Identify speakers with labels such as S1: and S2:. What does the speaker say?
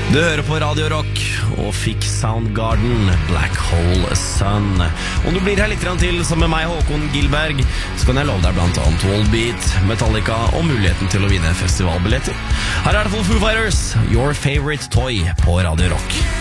S1: Du hører på Radio Rock og fikk Soundgarden, Black Hole Sun. Om du blir her litt til som med meg, Håkon Gilberg, så kan jeg love deg blant annet Wallbeat, Metallica og muligheten til å vinne festivalbilletter. Her er det for Foo Fighters, Your Favorite Toy på Radio Rock.